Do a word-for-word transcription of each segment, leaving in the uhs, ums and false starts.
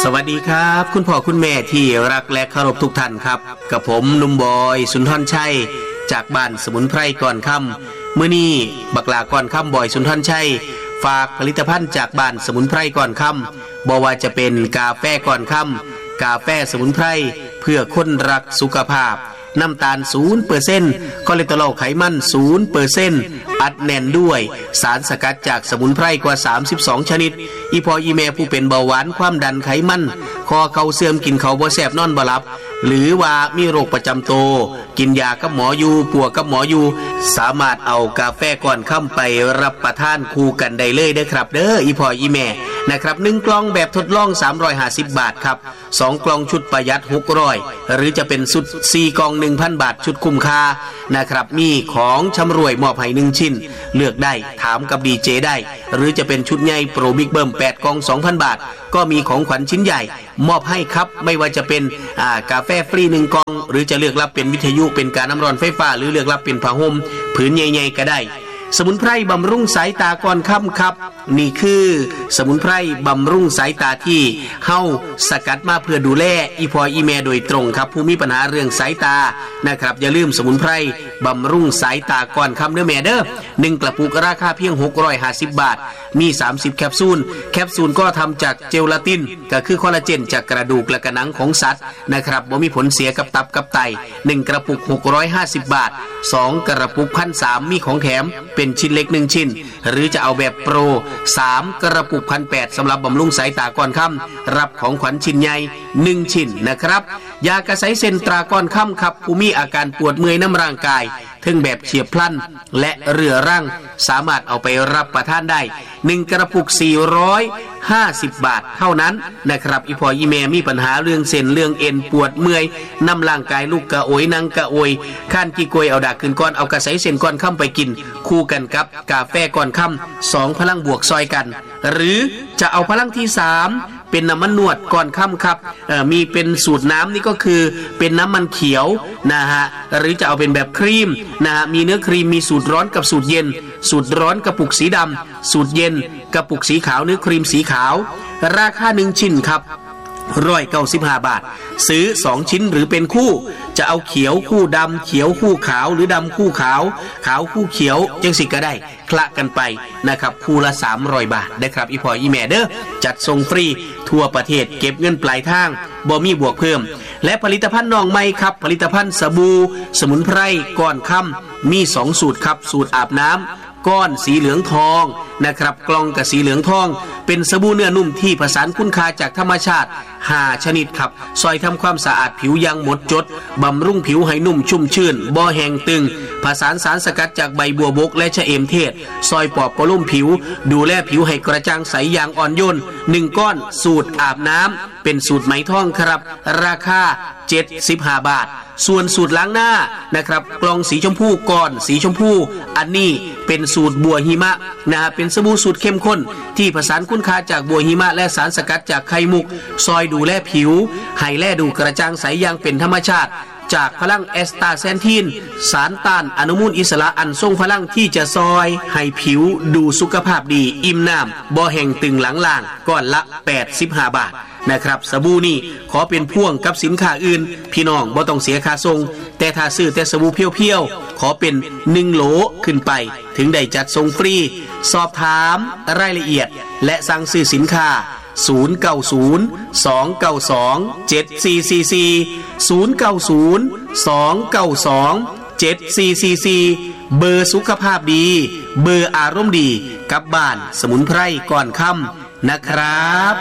สวัสดีครับคุณพ่อคุณแม่ที่รักและเคารพทุกท่านครับกับผมหนุ่มบอยสุนทรชัยจากบ้านสมุนไพรก่อนค่ำมื้อนี้บักลาก่อนค่ำบอยสุนทรชัยฝากผลิตภัณฑ์จากบ้านสมุนไพรก่อนค่ำบ่ว่าจะเป็นกาแฟก่อนค่ำกาแฟสมุนไพรเพื่อคนรักสุขภาพน้ำตาล ศูนย์เปอร์เซ็นต์ คอเลสเตอรอลไขมัน ศูนย์เปอร์เซ็นต์ อัดแน่นด้วยสารสกัดจากสมุนไพรกว่าสามสิบสองชนิดอีพออีแม่ผู้เป็นเบาหวานความดันไขมันคอเข่าเสื่อมกินเขาบ่แซ่บนอนบ่หลับหรือว่ามีโรคประจำตัวกินยากับหมออยู่ปัวกับหมออยู่สามารถเอากาแฟก่อนค่ำไปรับประทานคู่กันได้เลยเด้อครับเด้ออีพออีแม่นะครับหนึ่งกล่องแบบทดลองสามร้อยห้าสิบบาทครับสองกล่องชุดประหยัดหกร้อยหรือจะเป็นชุดสี่กล่อง หนึ่งพัน บาทชุดคุ้มค่านะครับมีของชำรวยมอบให้หนึ่งชิ้นเลือกได้ถามกับดีเจได้หรือจะเป็นชุดใหญ่โปรบิ๊กเบิ้มแปดกล่อง สองพัน บาทก็มีของขวัญชิ้นใหญ่มอบให้ครับไม่ว่าจะเป็นอ่ากาแฟฟรีหนึ่งกล่องหรือจะเลือกรับเป็นวิทยุเป็นการน้ำร้อนไฟฟ้าหรือเลือกรับเป็นผ้าห่มผืนใหญ่ๆก็ได้สมุนไพรบำรุงสายตาก่อนค่ำครับนี่คือสมุนไพรบำรุงสายตาที่เฮาสกัดมาเพื่อดูแลอีพออีแม่โดยตรงครับผู้มีปัญหาเรื่องสายตานะครับอย่าลืมสมุนไพรบำรุงสายตาก่อนค่ำเด้อแม่เด้อหนึ่งกระปุกราคาเพียงหกร้อยห้าสิบบาทมีสามสิบแคปซูลแคปซูลก็ทำจากเจลาตินก็คือคอลลาเจนจากกระดูกและกระหนังของสัตว์นะครับบ่มีผลเสียกับตับกับไตหนึ่งกระปุกหกร้อยห้าสิบบาทสองกระปุก หนึ่งพันสามร้อย มีของแถมเป็นชิ้นเล็กหนึ่งชิ้นหรือจะเอาแบบโปรสามกระปุก หนึ่งพันแปดร้อย สำหรับบำรุงสายตาก่อนค่ำรับของขวัญชิ้นใหญ่หนึ่งชิ้นนะครับยากระไสเซนตราก่อนค่ำครับผู้มีอาการปวดเมื่อยน้ำร่างกายทั้งแบบเฉียบพลันและเรื้อรังสามารถเอาไปรับประทานได้หนึ่งกระปุกสี่ร้อยห้าสิบบาทเท่านั้นนะครับอีพออีแม่มีปัญหาเรื่องเส้นเรื่องเอ็นปวดเมื่อยน้ำร่างกายลูกกระโอยนั่งกระโอยข้านกี่กวยเอาดากขึ้นก้อนเอากระไสเส้นก้อนค่ำไปกินคู่กันกับกาแฟก่อนค่ำสองพลังบวกซอยกันหรือจะเอาพลังที่สามเป็นน้ำมันนวดก่อนค่ำครับมีเป็นสูตรน้ำนี่ก็คือเป็นน้ำมันเขียวนะฮะหรือจะเอาเป็นแบบครีมนะฮะมีเนื้อครีมมีสูตรร้อนกับสูตรเย็นสูตรร้อนกระปุกสีดำสูตรเย็นกระปุกสีขาวเนื้อครีมสีขาวราคาหนึ่งชิ้นครับร้อยเก้าสิบห้าบาทซื้อสองชิ้นหรือเป็นคู่จะเอาเขียวคู่ดำเขียวคู่ขาวหรือดำคู่ขาวขาวคู่เขียวจังสิก็ได้คละกันไปนะครับคู่ละสามร้อยบาทนะครับอีพออีแม่เด้อจัดส่งฟรีทั่วประเทศเก็บเงินปลายทางบ่มีบวกเพิ่มและผลิตภัณฑ์น้องใหม่ครับผลิตภัณฑ์สบู่สมุนไพรก่อนค่ำมีสองสูตรครับสูตรอาบน้ำก้อนสีเหลืองทองนะครับกล่องกับสีเหลืองทองเป็นสบู่เนื้อนุ่มที่ผสานคุณค่าจากธรรมชาติห้าชนิดครับซอยทำความสะอาดผิวอย่างหมดจดบำรุงผิวให้นุ่มชุ่มชื่นบ่แห้งตึงผสานสารสกัดจากใบบัวบกและชะเอมเทศซอยปอบประโลมผิวดูแลผิวให้กระจ่างใสอย่างอ่อนโยนหนึ่งก้อนสูตรอาบน้ำเป็นสูตรไหมทองครับราคาเจ็ดสิบห้าบาทส่วนสูตรล้างหน้านะครับกล่องสีชมพูก้อนสีชมพูอันนี้เป็นสูตรบัวหิมะนะฮะเป็นสบู่สูตรเข้มข้นที่ผสานคุณค่าจากบัวหิมะและสารสกัดจากไข่มุกซอยดูแลผิวให้แลดูกระจ่างใสอย่างเป็นธรรมชาติจากพลังแอสตาแซนทินสารต้านอนุมูลอิสระอันทรงพลังที่จะซอยให้ผิวดูสุขภาพดีอิ่มน้ำบ่แห้งตึงหลังล่างก้อนละแปดสิบห้าบาทนะครับสบู่นี่ขอเป็นพ่วงกับสินค้าอื่นพี่น้องบ่ต้องเสียค่าส่งแต่ถ้าซื้อแต่สบู่เพียวๆขอเป็นหนึ่งโหลขึ้นไปถึงได้จัดส่งฟรีสอบถามรายละเอียดและสั่งซื้อสินค้าศูนย์ เก้า ศูนย์ สอง เก้า สอง เจ็ด สี่ สี่ สี่ ศูนย์ เก้า ศูนย์ สอง เก้า สอง เจ็ด สี่ สี่ สี่เบอร์สุขภาพดีเบอร์อารมณ์ดีกับบ้านสมุนไพรก่อนค่ำนะครับ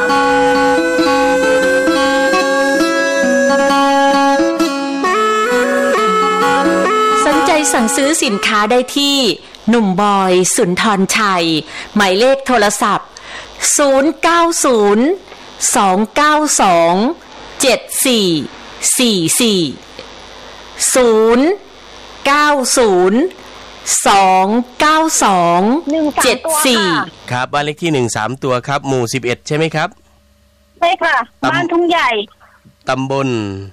สนใจสั่งซื้อสินค้าได้ที่หนุ่มบอยสุนทรชัยหมายเลขโทรศัพท์ศูนย์ เก้า ศูนย์ สอง เก้า สอง เจ็ด สี่ สี่ สี่ ศูนย์ เก้า ศูนย์ สอง เก้า สอง เจ็ด สี่ครับบ้านเลขที่หนึ่งสามตัวครับหมู่สิบเอ็ดใช่ไหมครับใช่ค่ะบ้านทุ่งใหญ่ตำบล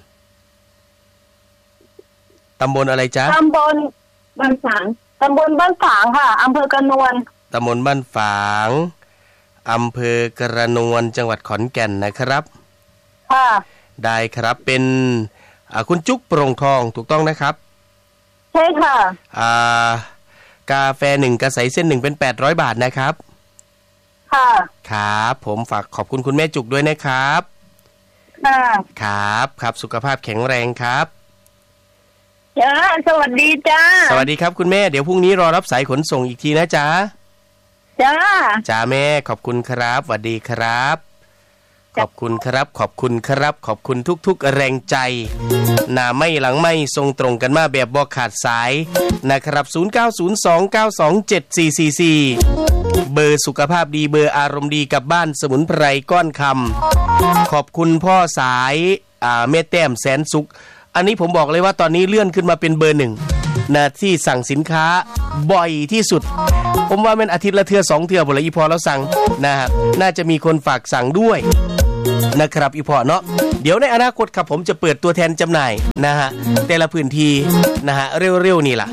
ตำบลอะไรจ๊ะตำบลบ้านฝางตำบลบ้านฝางค่ะอำเภอกระนวลตำบลบ้านฝางอำเภอกระนวลจังหวัดขอนแก่นนะครับค่ะได้ครับเป็นคุณจุ๊กโปร่งทองถูกต้องนะครับใช่ค่ะอ่ากาแฟหนึ่งกระใสเส้นหนึ่งเป็นแปดร้อยบาทนะครับค่ะครับผมฝากขอบคุณคุณแม่จุกด้วยนะครับค่ะครับครับสุขภาพแข็งแรงครับจ้าสวัสดีจ้าสวัสดีครับคุณแม่เดี๋ยวพรุ่งนี้รอรับสายขนส่งอีกทีนะจ๊ะจ้าจ้าแม่ขอบคุณครับสวัสดีครับขอบคุณครับขอบคุณครับขอบคุณทุกๆแรงใจหน้าไม่หลังไม่ทรงตรงกันมาแบบบ่ขาดสายนะครับศูนย์ เก้า ศูนย์ สอง เก้า สอง เจ็ด สี่ สี่ สี่เบอร์สุขภาพดีเบอร์อารมณ์ดีกับบ้านสมุนไพรก้อนคำขอบคุณพ่อสายอ่าแม่แต้มแสนสุขอันนี้ผมบอกเลยว่าตอนนี้เลื่อนขึ้นมาเป็นเบอร์หนึ่งนะที่สั่งสินค้าบ่อยที่สุดผมว่าเป็นอาทิตย์ละเทื่อสองเทื่อบ่ละอีพอแล้วสั่งนะฮะน่าจะมีคนฝากสั่งด้วยนะครับอีพอเนาะเดี๋ยวในอนาคตครับผมจะเปิดตัวแทนจำหน่ายนะฮะแต่ละพื้นที่นะฮะเร็วๆนี่ล่ะ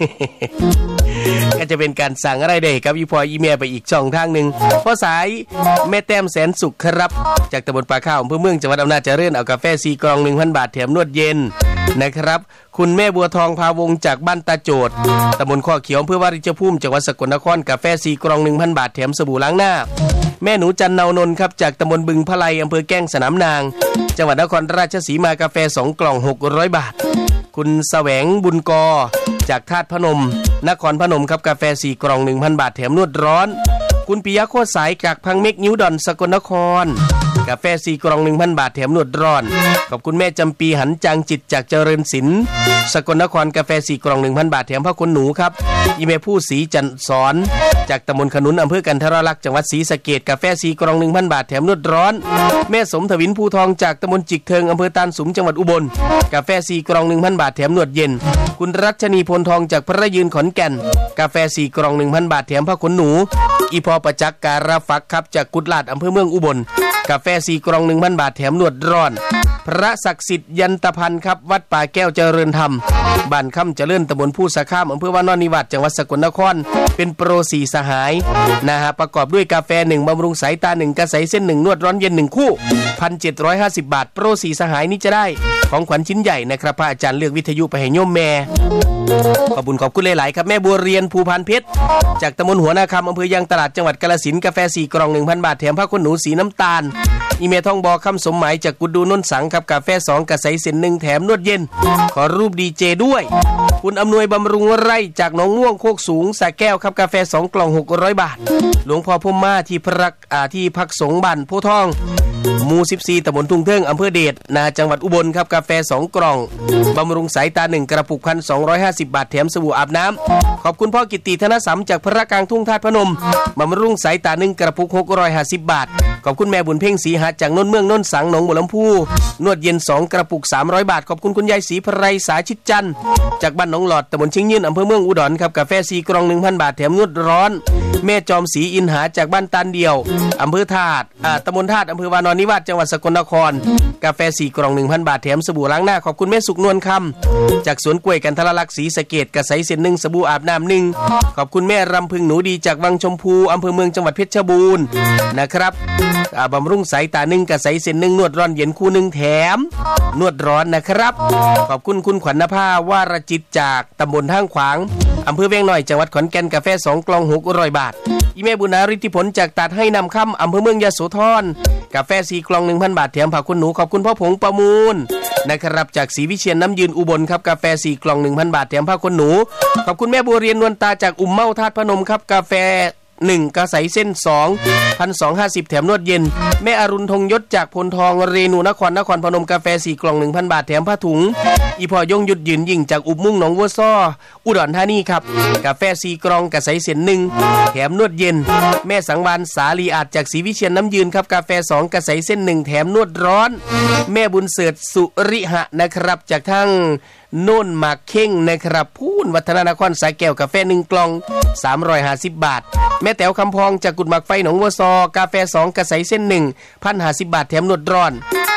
ก็จะเป็นการสั่งอะไรได้ครับอีพออีเมลไปอีกช่องทางหนึ่งเพราะสายแม่แต้มแสนสุขครับจากตำบลปลาข้าวอำเภอเมืองจังหวัดอำนาจเจริญเอากาแฟซีกรอง หนึ่งพัน บาทแถมนวดเย็นนะครับคุณแม่บัวทองพาวงจากบ้านตาโจดตำบลข้อเขียวอำเภอวาริชภูมิจังหวัดสกลนครกาแฟซีกรอง หนึ่งพัน บาทแถมสบู่ล้างหน้าแม่หนูจันเนานนท์ครับจากตำบลบึงพะไลอำเภอแก้งสนามนางจังหวัดนครราชสีมากาแฟสองกล่องหกร้อยบาทคุณแสวงบุญกอจากธาตุพนมนครพนมครับกาแฟสี่กล่อง หนึ่งพัน บาทแถมนวดร้อนคุณปิยะโคตรสายจากพังเม็กนิ้วดอนสกลนครกาแฟสี่กล่อง หนึ่งพัน บาทแถมนวดร้อนขอบคุณแม่จำปีหันจางจิตจากเจริญศิลป์สกลนครกาแฟสี่กล่อง หนึ่งพัน บาทแถมผ้าขนหนูครับอีเมผู้ศรีจันทร์สอนจากตำบลขนุนอำเภอกันทรลักษณ์จังหวัดศรีสะเกษกาแฟสี่กล่อง หนึ่งพัน บาทแถมนวดร้อนแม่สมทวินภูทองจากตำบลจิกเทิงอำเภอตาลสุมจังหวัดอุบลกาแฟสี่กล่อง หนึ่งพัน บาทแถมนวดเย็นคุณรัชนีพลทองจากพระยืนขอนแก่นกาแฟสี่กล่อง หนึ่งพัน บาทแถมผ้าขนหนูอีพอประจักษ์การาฟักครับจากกุดลาดอำเภอเมืองอุบลกาแฟสี่กล่อง หนึ่งพัน บาทแถมนวดร้อนพระศักดิ์สิทธิ์ยันตพันธ์ครับวัดป่าแก้วเจริญธรรมบ้านค่ำเจริญตำบลผู้สะข้ามอำเภอวานอนนิวาสจังหวัดสกลนครเป็นโปรสี่สหายนะฮะประกอบด้วยกาแฟหนึ่งบำรุงสายตาหนึ่งกระใสเส้นหนึ่งนวดร้อนเย็นหนึ่งคู่ หนึ่งพันเจ็ดร้อยห้าสิบ บาทโปรสี่สหายนี้จะได้ของขวัญชิ้นใหญ่นะครับพระอาจารย์เลือกวิทยุไปให้โยมแม่ขอบคุณขอบคุณหลายๆครับแม่บัวเรียนภูพานเพชรจากตำบลหัวนาคำอำเภอยางตลาดจังหวัดกาฬสินธุ์กาแฟสี่กล่อง หนึ่งพัน บาทแถมผ้าขนหนูสีน้ำตาลอีเมลทองบอคำสมหมายจากกุดดูนนสังครับกาแฟสองกระใสเส้นหนึ่งแถมนวดเย็นขอรูปดีเจด้วยคุณอำนวยบำรุงไร่จากหนองม่วงโคกสูงสระแก้วครับกาแฟสองกล่องหกร้อยบาทหลวงพ่อพมมาที่พระอ่าที่พักสงฆ์บ้านโพทองหมู่สิบสี่ตำบลทุ่งเทิงอำเภอเดชนาจังหวัดอุบลครับกาแฟสองกล่องบำรุงสายตาหนึ่งกระปุก หนึ่งพันสองร้อยห้าสิบ บาทแถมสบู่อาบน้ำขอบคุณพ่อกิตติธนสัมจากพระกลางทุ่งธาตุพนมบำรุงสายตาหนึ่งกระปุกหกร้อยห้าสิบบาทขอบคุณแม่บุญเพ่งศรีหาจากนนเมืองนนสังหนองบัวลำพูนวดเย็นสองกระปุกสามร้อยบาทขอบคุณคุณยายศรีไพรสาชิตจันทร์จากบ้านหนองหลอดตำบลเชียงยืนอำเภอเมืองอุดรครับกาแฟสี่กล่อง หนึ่งพัน บาทแถมนวดร้อนแม่จอมศรีอินหาจากบ้านตาลเดียวอำเภอธาตุอ่าตำบลธาตุอำเภอวานอนนิวาสจังหวัดสกลนครกาแฟสี่กล่อง หนึ่งพัน บาทแถมสบู่ล้างหน้าขอบคุณแม่สุกนวลคำจากสวนกล้วยกันทรลักษณ์ศรีสะเกษกระใสเส้นหนึ่งสบู่อาบน้ำหนึ่งขอบคุณแม่รำพึงหนูดีจากวังชมพูอำเภอเมืองจังหวัดเพชรบูรณ์นะครับบำรุงสายตาหนึ่งกระใสเส้นหนึ่งนวดร้อนเย็นคู่หนึ่งแถมนวดร้อนนะครับขอบคุณคุณขวัญนภาวารจิตจากตำบลท่างขวางอำเภอเวียงหน่อยจังหวัดขอนแก่นกาแฟสองกล่องหกร้อยบาทอีเมบุญนาฤทธิผลจากตัดให้นำค่ำอำเภอเมืองยโสธรกาแฟสี่กล่อง หนึ่งพัน บาทแถมผักคุณหนูขอบคุณพ่อผงประมูลนะครับจากศรีวิเชียรน้ำยืนอุบลครับกาแฟสี่กล่อง หนึ่งพัน บาทแถมผักคุณหนูขอบคุณแม่บัวเรียนนวลตาจากอุ่มเมาธาตุพนมครับกาแฟหนึ่งกระใสเส้น สองพันสองร้อยห้าสิบ แถมนวดเย็นแม่อรุณธงยศจากพลทองเรนูนครนครพนมกาแฟสี่กล่อง หนึ่งพัน บาทแถมผ้าถุงอีพอยงหยุดยืนยิ่งจากอุบมุ่งหนองวัวซ้ออุดรธานีครับกาแฟสี่กล่องกระใสเส้นหนึ่งแถมนวดเย็นแม่สังวานสาลีอาจจากศรีวิเชียรน้ำยืนครับกาแฟสองกระใสเส้นหนึ่งแถมนวดร้อนแม่บุญเสิร์ชสุริหะนะครับจากทั้งโน่นหมากเข่งนะครับพูนวัฒนนครสายแก้วกาแฟหนึ่งกล่องสามร้อยห้าสิบบาทแม่แต๋วคำพองจากกุดหมากไฟหนองวัวซอกาแฟสองกระใสเส้นหนึ่ง หนึ่งพันห้าสิบบาทแถมนวดร้อน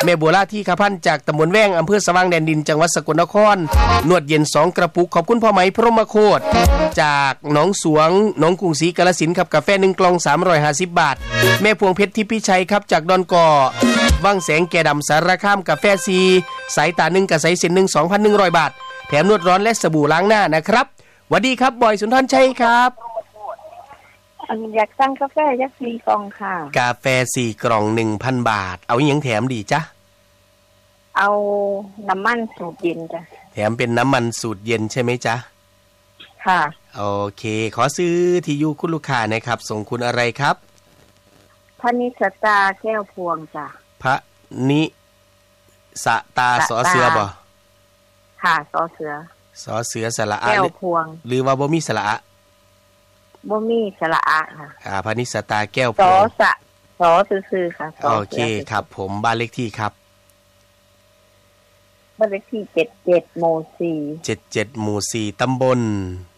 แม่บัวลาที่ขาพันจากตำบลแว้งอำเภอสว่างแดนดินจังหวัดสกลนครนวดเย็นสองกระปุกขอบคุณพ่อไหมพรหมโคตรจากหนองสวงหนองกรุงศรีกาฬสินธุ์ครับกาแฟหนึ่งกล่องสามร้อยห้าสิบบาทแม่พวงเพชรทิพย์พิชัยครับจากดอนก่อวังแสงแก่ดำสารคามกาแฟซีสายตาหนึ่งกับสายสินหนึ่ง สองพันหนึ่งร้อยบาทแถมนวดร้อนและสบู่ล้างหน้านะครับสวัสดีครับบอยสุนทรชัยครับอยากสั่งกาแฟยักษ์สี่กล่องค่ะกาแฟสี่กล่อง หนึ่งพัน บาทเอาอีหยังแถมดีจ๊ะเอาน้ำมันสูตรเย็นจ้ะแถมเป็นน้ำมันสูตรเย็นใช่ไหมจ๊ะค่ะโอเคขอซื้อที่อยู่คุณลูกค้านะครับส่งคุณอะไรครับพระนิสตาแก้วพวงจ้ะพระนิสตาสอเสือบ่ค่ะสอเสือสอเสือสระอะแก้วพวงหรือว่าบ่มีสระอะบ่มีสระอะค่ะอ่าพระนิสตาแก้วพวงสอสะสอซื่อๆค่ะโอเคครับผมบ้านเลขที่ครับบ้านเลขที่เจ็ดสิบเจ็ดหมู่สี่เจ็ดสิบเจ็ดหมู่สี่ตำบล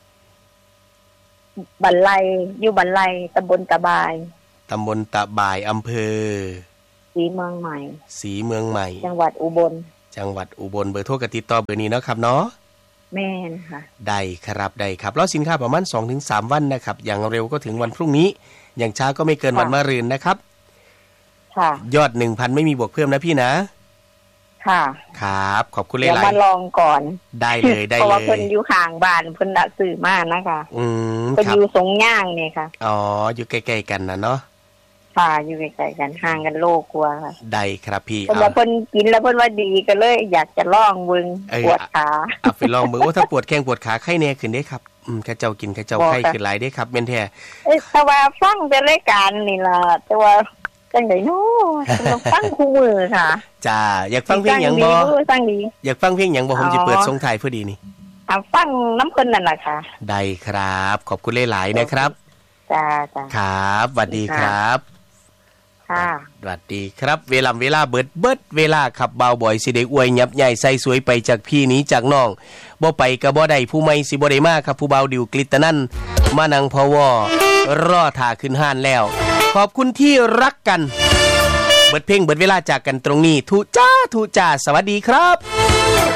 บันไลอยู่บันไลตำบลตะบายตำบลตะบายอำเภอศรีเมืองใหม่ศรีเมืองใหม่จังหวัดอุบลจังหวัดอุบลเบอร์โทรกับติดต่อเบอร์นี้เนาะครับเนาะแม่นค่ะได้ครับได้ครับแล้วสินค้าประมาณ สองถึงสาม วันนะครับอย่างเร็วก็ถึงวันพรุ่งนี้อย่างช้าก็ไม่เกินวันมะรืนนะครับค่ะยอด หนึ่งพัน ไม่มีบวกเพิ่มนะพี่นะค่ะครับขอบคุณหลายๆเดี๋ยวมาลองก่อนได้เลยได้เลยเพราะว่าเพิ่นอยู่ข้างบ้านเพิ่นน่ะซื้อมานะคะอืมเพิ่นอยู่สงย่างนี่ค่ะอ๋ออยู่ใกล้ๆกันนะเนาะค่ะอยู่ใกล้ๆกันห่างกันโลกกว่าค่ะได้ครับพี่เพิ่นว่าเพิ่นกินแล้วเพิ่นว่าดีก็เลยอยากจะลองเบิ่งปวดขาเอาไปลองมื้อโอ้ถ้าปวดแข้งปวดขาไข้แน่ขึ้นเด้ครับอืมข้าเจ้ากินข้าเจ้าไข้ขึ้นหลายเด้ครับแม่นแท้เอ้ยแต่ว่าฟังแต่รายการนี่ล่ะแต่ว่าจังได๋เนาะต้องฟังคู่มือค่ะจ้าอยากฟังเพลงหยังบ่ฟังดีอยากฟังเพลงหยังบ่ผมสิเปิดส่งท้ายพอดีนี่อ่าฟังน้ำเพิ่นนั่นล่ะค่ะได้ครับขอบคุณหลายๆนะครับจ้าจ้าครับสวัสดีครับค่ะสวัสดีครับเวลาเวลาเบิดเบิดเวลาขับเบาบ่อยสิได้อวยยับใหญ่ใส่สวยไปจากพี่นี้จากน้องบ่ไปก็บ่ได้ผู้ใหม่สิบ่ได้มาครับผู้เบาดิวกลิตนั่นมานั่งพอวอรอท่าขึ้นห้านแล้วขอบคุณที่รักกันเบิดเพลงเบิดเวลาจากกันตรงนี้ทุจ้าทุจ้าสวัสดีครับ